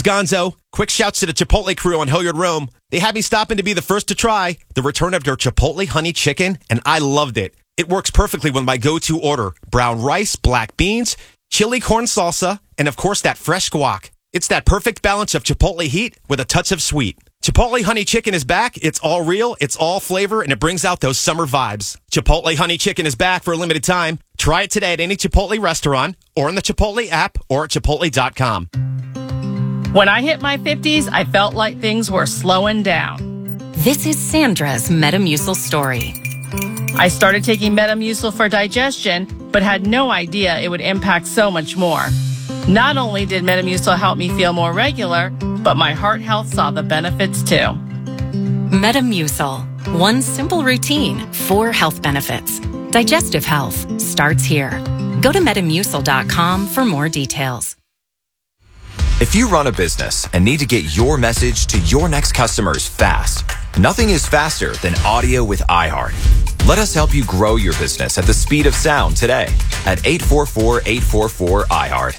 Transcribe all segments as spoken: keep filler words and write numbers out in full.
Gonzo. Quick shouts to the Chipotle crew on Hilliard Rome. They had me stopping to be the first to try the return of their Chipotle honey chicken, and I loved it. It works perfectly with my go-to order: brown rice, black beans, chili corn salsa, and of course that fresh guac. It's that perfect balance of Chipotle heat with a touch of sweet. Chipotle honey chicken is back. It's all real, it's all flavor, and it brings out those summer vibes. Chipotle honey chicken is back for a limited time. Try it today at any Chipotle restaurant or in the Chipotle app or at chipotle dot com. When I hit my fifties, I felt like things were slowing down. This is Sandra's Metamucil story. I started taking Metamucil for digestion, but had no idea it would impact so much more. Not only did Metamucil help me feel more regular, but my heart health saw the benefits too. Metamucil. One simple routine, four health benefits. Digestive health starts here. Go to metamucil dot com for more details. If you run a business and need to get your message to your next customers fast, nothing is faster than audio with iHeart. Let us help you grow your business at the speed of sound today at eight four four, eight four four, iHeart.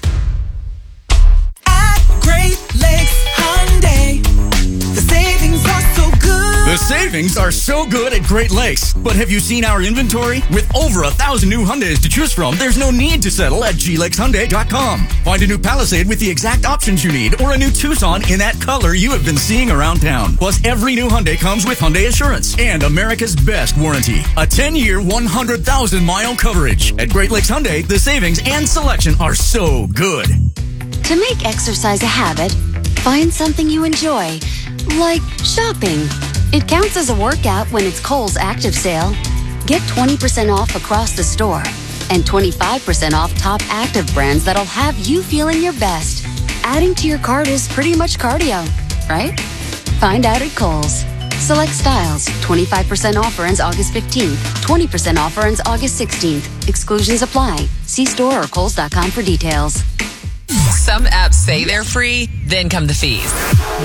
At Great Lakes Hyundai, the savings are so good. The savings are so good at Great Lakes. But have you seen our inventory? With over a thousand new Hyundais to choose from, there's no need to settle at G Lakes Hyundai dot com. Find a new Palisade with the exact options you need, or a new Tucson in that color you have been seeing around town. Plus, every new Hyundai comes with Hyundai Assurance and America's best warranty. A ten-year, one hundred thousand mile coverage. At Great Lakes Hyundai, the savings and selection are so good. To make exercise a habit, find something you enjoy, like shopping. It counts as a workout when it's Kohl's Active Sale. Get twenty percent off across the store and twenty-five percent off top active brands that'll have you feeling your best. Adding to your cart is pretty much cardio, right? Find out at Kohl's. Select styles. twenty-five percent offer ends August fifteenth. twenty percent offer ends August sixteenth. Exclusions apply. See store or kohls dot com for details. Some apps say they're free, then come the fees.